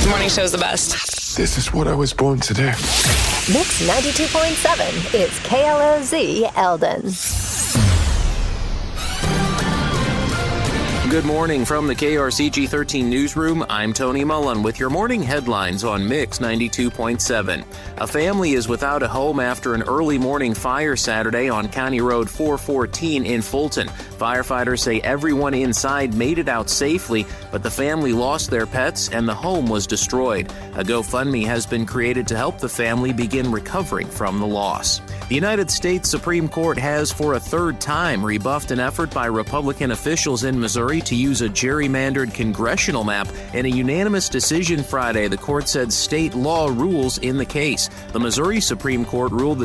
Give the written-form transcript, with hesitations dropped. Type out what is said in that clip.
morning show is the best. This is what I was born to do. Mix 92.7 is KLOZ Eldon. Good morning from the KRCG 13 newsroom. I'm Tony Mullen with your morning headlines on Mix 92.7. A family is without a home after an early morning fire Saturday on County Road 414 in Fulton. Firefighters say everyone inside made it out safely, but the family lost their pets and the home was destroyed. A GoFundMe has been created to help the family begin recovering from the loss. The United States Supreme Court has, for a third time, rebuffed an effort by Republican officials in Missouri to use a gerrymandered congressional map. In a unanimous decision Friday, the court said state law rules in the case. The Missouri Supreme Court ruled the